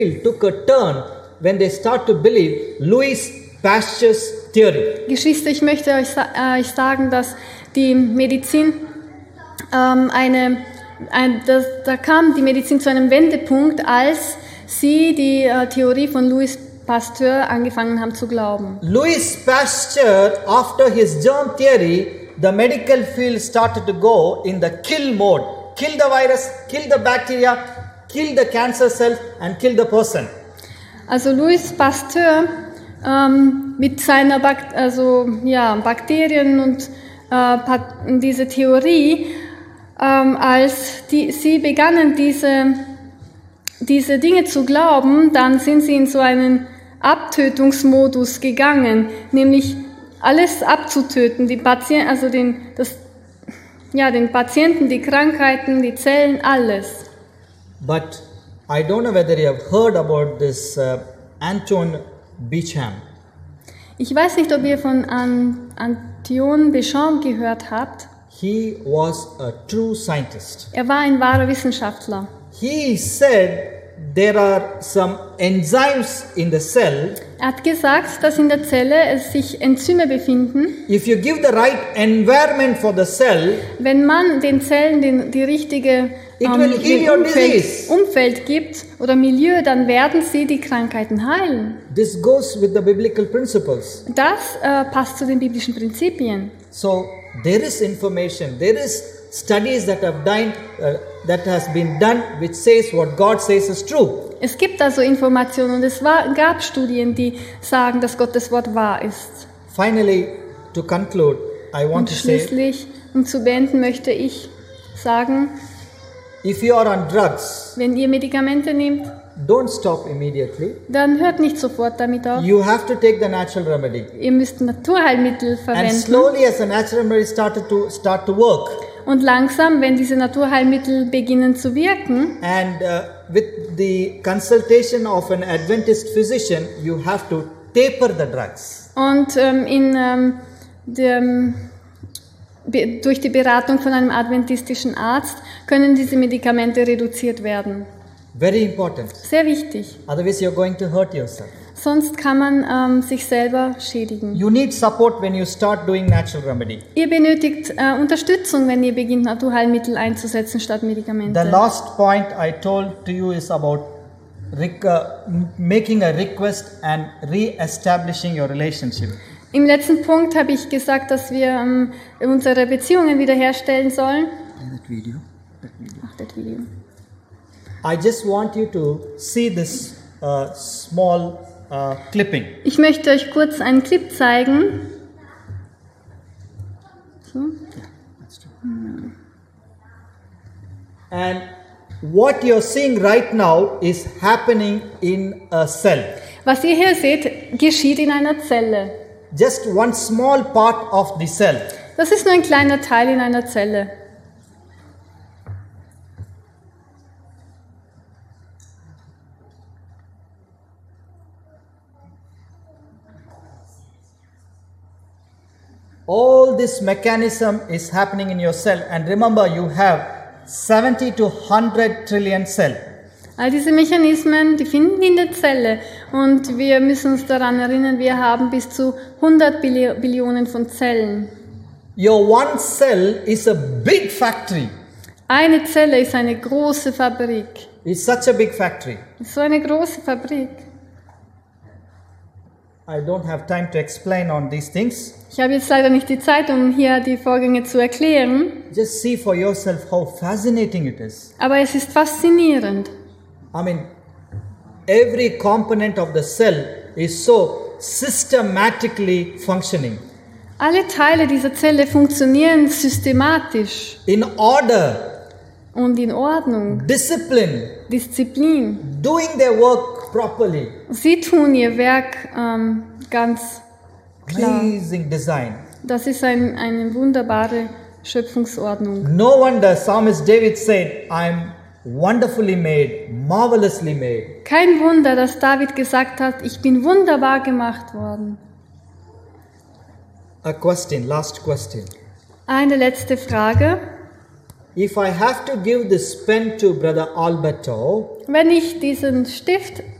took a turn when they start to believe Louis Pasteur's theory. Geschwister, ich möchte euch sagen, dass die Medizin da kam die Medizin zu einem Wendepunkt, als sie die Theorie von Louis Pasteur angefangen haben zu glauben. Louis Pasteur, after his germ theory, the medical field started to go in the kill mode. Kill the virus, kill the bacteria, kill the cancer cell and kill the person. Also Louis Pasteur mit seiner Bakterien und diese Theorie, als sie begannen, diese Dinge zu glauben, dann sind sie in so einen Abtötungsmodus gegangen, nämlich alles abzutöten, den Patienten, die Krankheiten, die Zellen, alles. But I don't know whether you have heard about this Antoine Béchamp. Ich weiß nicht, ob ihr von Antoine Béchamp gehört habt. He was a true scientist. Er war ein wahrer Wissenschaftler. He said there are some enzymes in the cell. Er hat gesagt, dass in der Zelle sich Enzyme befinden. If you give the right environment for the cell, wenn man den Zellen die richtige Umfeld gibt oder Milieu, dann werden sie die Krankheiten heilen. This goes with the biblical principles. Das passt zu den biblischen Prinzipien. So there is information, there is studies that has been done which says what God says is true. Es gibt also Informationen und es gab Studien, die sagen, dass Gottes Wort wahr ist. Finally, to conclude, I want to say, schließlich, um zu beenden, möchte ich sagen, if you are on drugs, wenn ihr Medikamente nehmt, don't stop immediately. Dann hört nicht sofort damit auf. You have to take the natural remedy. Ihr müsst Naturheilmittel verwenden. And slowly, as the natural remedy start to work. Und langsam, wenn diese Naturheilmittel beginnen zu wirken, and with the consultation of an Adventist physician, you have to taper the drugs. Und durch die Beratung von einem adventistischen Arzt können diese Medikamente reduziert werden. Very important. Sehr wichtig. Otherwise, you're going to hurt yourself. Sonst kann man sich selber schädigen. You need support when you start doing natural remedy. Ihr benötigt Unterstützung, wenn ihr beginnt, Naturheilmittel einzusetzen statt Medikamente. The last point I told to you is about making a request and re-establishing your relationship. Im letzten Punkt habe ich gesagt, dass wir unsere Beziehungen wiederherstellen sollen. That video. Ach, das Video. I just want you to see this small clipping. Ich möchte euch kurz einen Clip zeigen. So. And what you're seeing right now is happening in a cell. Was ihr hier seht, geschieht in einer Zelle. Just one small part of the cell. Das ist nur ein kleiner Teil in einer Zelle. All this mechanism is happening in your cell, and remember, you have 70 to 100 trillion cells. All diese Mechanismen, die finden in der Zelle, und wir müssen uns daran erinnern, wir haben bis zu 100 Billionen von Zellen. Your one cell is a big factory. Eine Zelle ist eine große Fabrik. It's such a big factory. So eine große Fabrik. I don't have time to explain on these things. Ich habe jetzt leider nicht die Zeit, um hier die Vorgänge zu erklären. Just see for yourself how fascinating it is. Aber es ist faszinierend. I mean, every component of the cell is so systematically functioning. Alle Teile dieser Zelle funktionieren systematisch. In order. Und in Ordnung. Discipline. Disziplin. Doing their work properly. Sie tun ihr Werk ganz klar. Amazing design. Das ist eine wunderbare Schöpfungsordnung. No wonder Psalmist David said, I'm wonderfully made, marvelously made. Kein Wunder, dass David gesagt hat, ich bin wunderbar gemacht worden. A question, last question. Eine letzte Frage. if I have to give this pen to Brother Alberto, Wenn ich diesen Stift